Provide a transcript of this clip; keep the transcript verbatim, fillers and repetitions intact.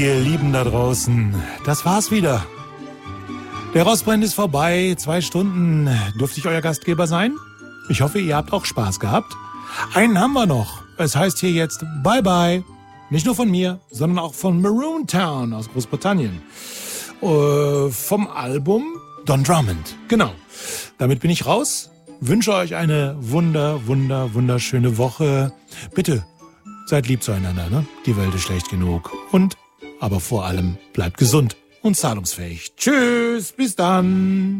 Ihr Lieben da draußen, das war's wieder. Der Rossbrenn ist vorbei. Zwei Stunden durfte ich euer Gastgeber sein. Ich hoffe, ihr habt auch Spaß gehabt. Einen haben wir noch. Es heißt hier jetzt Bye Bye. Nicht nur von mir, sondern auch von Maroon Town aus Großbritannien. Äh, vom Album Don Drummond. Genau. Damit bin ich raus. Wünsche euch eine wunder, wunder, wunderschöne Woche. Bitte, seid lieb zueinander, ne? Die Welt ist schlecht genug. Und, aber vor allem, bleibt gesund und zahlungsfähig. Tschüss, bis dann.